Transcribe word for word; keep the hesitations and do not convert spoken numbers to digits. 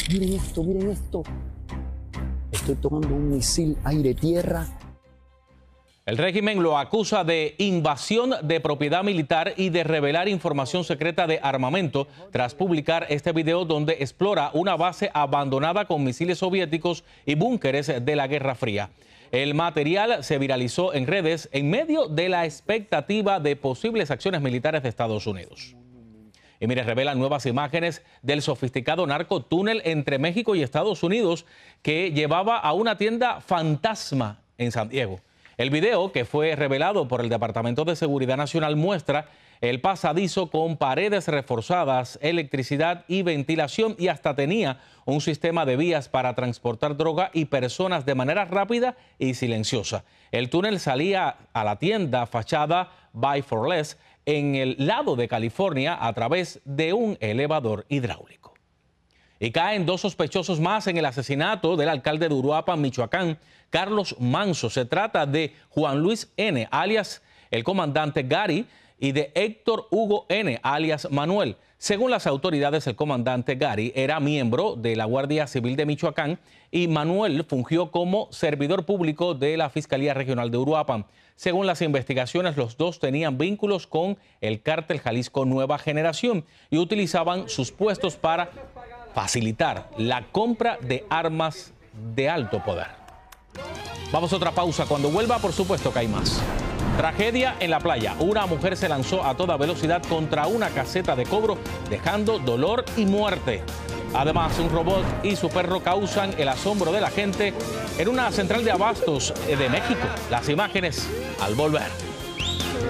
Miren esto, miren esto. Estoy tomando un misil aire-tierra. El régimen lo acusa de invasión de propiedad militar y de revelar información secreta de armamento tras publicar este video donde explora una base abandonada con misiles soviéticos y búnkeres de la Guerra Fría. El material se viralizó en redes en medio de la expectativa de posibles acciones militares de Estados Unidos. Y mire, revelan nuevas imágenes del sofisticado narcotúnel entre México y Estados Unidos que llevaba a una tienda fantasma en San Diego. El video, que fue revelado por el Departamento de Seguridad Nacional, muestra el pasadizo con paredes reforzadas, electricidad y ventilación, y hasta tenía un sistema de vías para transportar droga y personas de manera rápida y silenciosa. El túnel salía a la tienda fachada Buy for Less en el lado de California a través de un elevador hidráulico. Y caen dos sospechosos más en el asesinato del alcalde de Uruapan, Michoacán, Carlos Manso. Se trata de Juan Luis N., alias el comandante Gary, y de Héctor Hugo N., alias Manuel. Según las autoridades, el comandante Gary era miembro de la Guardia Civil de Michoacán y Manuel fungió como servidor público de la Fiscalía Regional de Uruapan. Según las investigaciones, los dos tenían vínculos con el cártel Jalisco Nueva Generación y utilizaban sus puestos para facilitar la compra de armas de alto poder. Vamos a otra pausa. Cuando vuelva, por supuesto que hay más. Tragedia en la playa. Una mujer se lanzó a toda velocidad contra una caseta de cobro, dejando dolor y muerte. Además, un robot y su perro causan el asombro de la gente en una central de abastos de México. Las imágenes al volver.